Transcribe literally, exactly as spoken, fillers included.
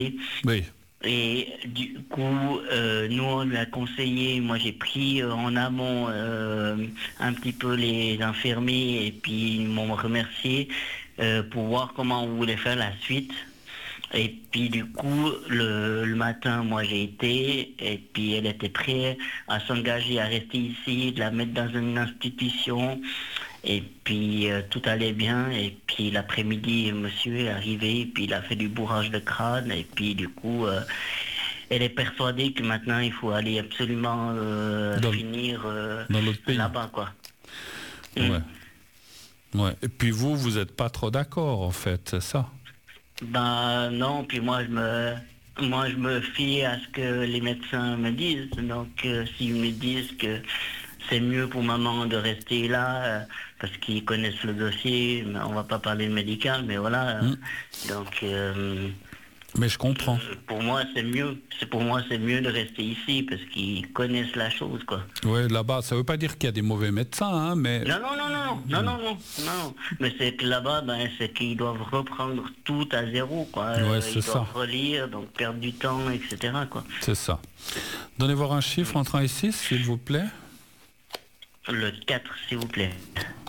Oui. Et du coup, euh, nous, on lui a conseillé, moi j'ai pris euh, en amont euh, un petit peu les infirmiers et puis ils m'ont remercié euh, pour voir comment on voulait faire la suite. Et puis du coup, le, le matin, moi j'ai été, et puis elle était prête à s'engager à rester ici, de la mettre dans une institution. Et puis euh, tout allait bien, et puis l'après-midi, monsieur est arrivé, et puis il a fait du bourrage de crâne, et puis du coup, euh, elle est persuadée que maintenant il faut aller absolument euh, dans, finir euh, dans l'autre pays. là-bas, quoi. Ouais. Mm. Ouais. Et puis vous, vous n'êtes pas trop d'accord, en fait, c'est ça? Ben non, puis moi je me moi je me fie à ce que les médecins me disent. Donc euh, s'ils me disent que c'est mieux pour maman de rester là, euh, parce qu'ils connaissent le dossier, mais on va pas parler de médical, mais voilà. Mm. Donc euh, Mais je comprends. euh, pour moi c'est mieux. C'est pour moi c'est mieux de rester ici parce qu'ils connaissent la chose, quoi. Oui, là-bas, ça ne veut pas dire qu'il y a des mauvais médecins, hein, mais... Non, non, non, non, non, non, non, non. Mais c'est que là-bas, ben, c'est qu'ils doivent reprendre tout à zéro, quoi. Ouais, Euh, c'est ils doivent ça. relire, donc perdre du temps, et cetera, quoi. C'est ça. Donnez voir un chiffre entre un et six, s'il vous plaît. Le quatre, s'il vous plaît.